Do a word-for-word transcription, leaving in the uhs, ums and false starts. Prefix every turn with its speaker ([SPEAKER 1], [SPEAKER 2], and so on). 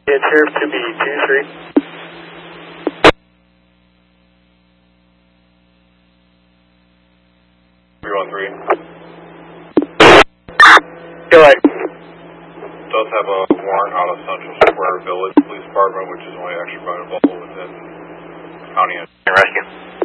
[SPEAKER 1] It's Sheriff to be two three.
[SPEAKER 2] three one three.
[SPEAKER 1] Go ahead.
[SPEAKER 2] Does have a warrant out of Central Square Village Police Department, which is only actually available within county and
[SPEAKER 1] Rescue.